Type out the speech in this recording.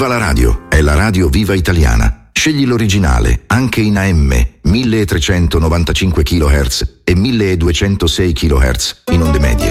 Viva la radio, è la radio Viva Italiana. Scegli l'originale, anche in AM, 1395 kHz e 1206 kHz in onde medie.